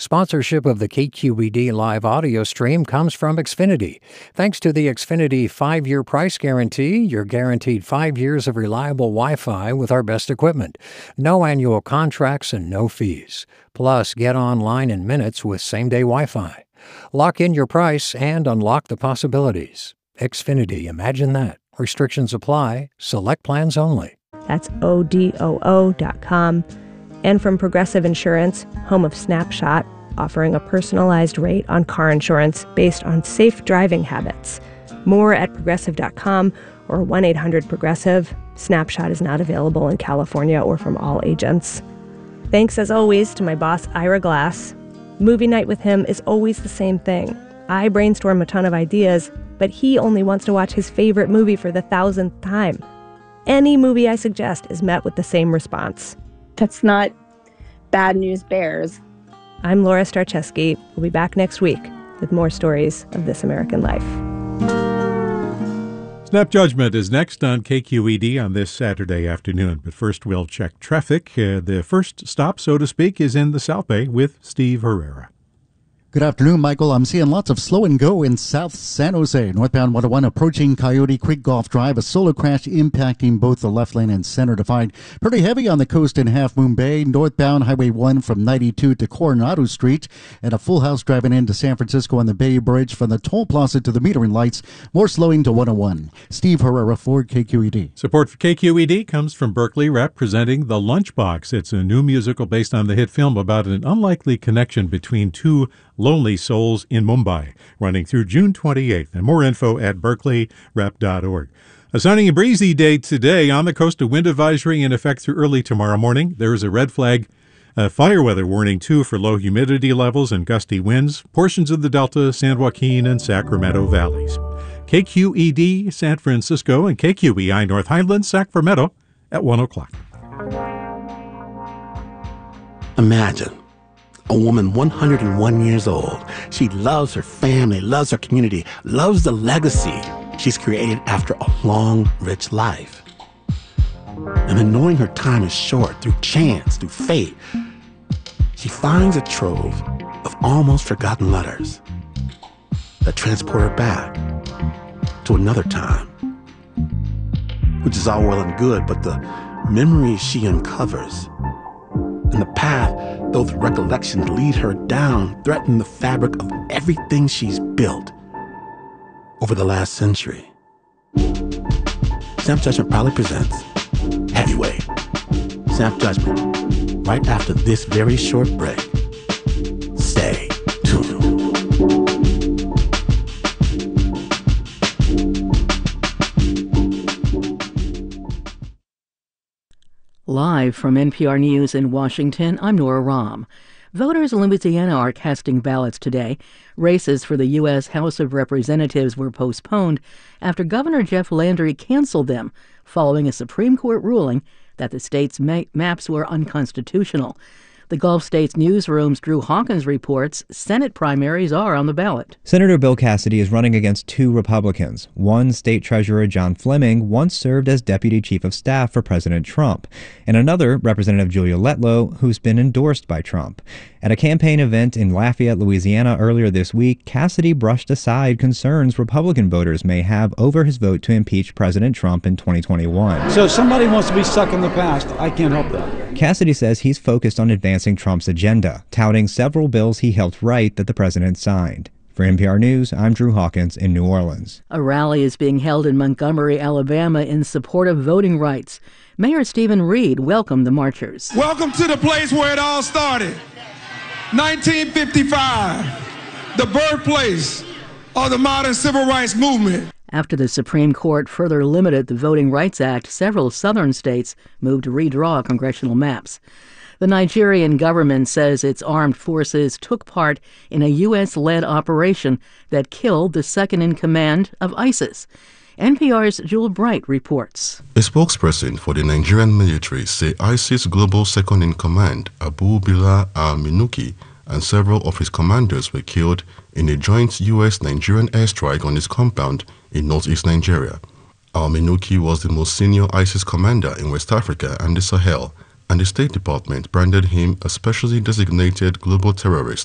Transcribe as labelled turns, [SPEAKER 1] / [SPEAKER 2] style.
[SPEAKER 1] Sponsorship of the KQED live audio stream comes from Xfinity. Thanks to the Xfinity 5-year price guarantee, you're guaranteed 5 years of reliable Wi-Fi with our best equipment. No annual contracts and no fees. Plus, get online in minutes with same-day Wi-Fi. Lock in your price and unlock the possibilities. Xfinity, imagine that. Restrictions apply. Select plans only.
[SPEAKER 2] That's ODOO.com. And from Progressive Insurance, home of Snapshot, offering a personalized rate on car insurance based on safe driving habits. More at Progressive.com or 1-800-PROGRESSIVE. Snapshot is not available in California or from all agents. Thanks, as always, to my boss, Ira Glass. Movie night with him is always the same thing. I brainstorm a ton of ideas, but he only wants to watch his favorite movie for the 1,000th time. Any movie I suggest is met with the same response.
[SPEAKER 3] That's not bad news bears.
[SPEAKER 2] I'm Laura Starcheski. We'll be back next week with more stories of This American Life.
[SPEAKER 4] Snap Judgment is next on KQED on this Saturday afternoon. But first, we'll check traffic. The first stop, so to speak, is in the South Bay with Steve Herrera.
[SPEAKER 5] Good afternoon, Michael. I'm seeing lots of slow and go in South San Jose. Northbound 101 approaching Coyote Creek Golf Drive. A solo crash impacting both the left lane and center divide. Pretty heavy on the coast in Half Moon Bay. Northbound Highway 1 from 92 to Coronado Street. And a full house driving into San Francisco on the Bay Bridge from the toll plaza to the metering lights. More slowing to 101. Steve Herrera for KQED.
[SPEAKER 4] Support for KQED comes from Berkeley Rep presenting The Lunchbox. It's a new musical based on the hit film about an unlikely connection between two lonely souls in Mumbai, running through June 28th. And more info at berkeleyrep.org. A sunny and breezy day today. On the coast, a wind advisory in effect through early tomorrow morning. There is a red flag fire weather warning, too, for low humidity levels and gusty winds. Portions of the Delta, San Joaquin, and Sacramento valleys. KQED San Francisco and KQEI North Highlands, Sacramento at 1 o'clock.
[SPEAKER 6] Imagine a woman 101 years old. She loves her family, loves her community, loves the legacy she's created after a long, rich life. And then knowing her time is short, through chance, through fate, she finds a trove of almost forgotten letters that transport her back to another time. Which is all well and good, but the memories she uncovers and the path those recollections lead her down threaten the fabric of everything she's built over the last century. Snap Judgment proudly presents Heavyweight. Snap Judgment, right after this very short break. Stay tuned.
[SPEAKER 7] Live from NPR News in Washington, I'm Nora Rahm. Voters in Louisiana are casting ballots today. Races for the U.S. House of Representatives were postponed after Governor Jeff Landry canceled them following a Supreme Court ruling that the state's maps were unconstitutional. The Gulf States Newsroom's Drew Hawkins reports Senate primaries are on the ballot.
[SPEAKER 8] Senator Bill Cassidy is running against two Republicans. One, State Treasurer John Fleming, once served as Deputy Chief of Staff for President Trump, and another, Representative Julia Letlow, who's been endorsed by Trump. At a campaign event in Lafayette, Louisiana earlier this week, Cassidy brushed aside concerns Republican voters may have over his vote to impeach President Trump in 2021.
[SPEAKER 9] So somebody wants to be stuck in the past. I can't help that.
[SPEAKER 8] Cassidy says he's focused on advancing Trump's agenda, touting several bills he helped write that the president signed. For NPR News, I'm Drew Hawkins in New Orleans.
[SPEAKER 7] A rally is being held in Montgomery, Alabama in support of voting rights. Mayor Stephen Reed welcomed the marchers.
[SPEAKER 10] Welcome to the place where it all started. 1955, the birthplace of the modern civil rights movement.
[SPEAKER 7] After the Supreme Court further limited the Voting Rights Act, several southern states moved to redraw congressional maps. The Nigerian government says its armed forces took part in a U.S.-led operation that killed the second-in-command of ISIS. NPR's Jewel Bright reports.
[SPEAKER 11] A spokesperson for the Nigerian military say ISIS global second-in-command, Abu Bilal al-Minuki, and several of his commanders were killed in a joint U.S.-Nigerian airstrike on his compound in northeast Nigeria. Al-Minuki was the most senior ISIS commander in West Africa and the Sahel, and the State Department branded him a specially designated global terrorist